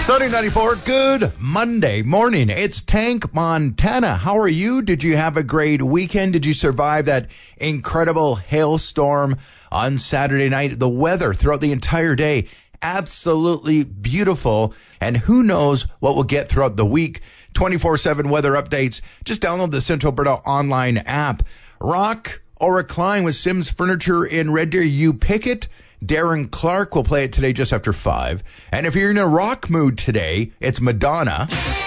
Sunny 94, good Monday morning. It's Tank Montana. How are you? Did you have a great weekend? Did you survive that incredible hailstorm on Saturday night? The weather throughout the entire day, absolutely beautiful. And who knows what we'll get throughout the week. 24/7 weather updates. Just download the Central Alberta online app. Rock or recline with Sims Furniture in Red Deer. You pick it. Darren Clark will play it today just after 5. And if you're in a rock mood today, it's Madonna.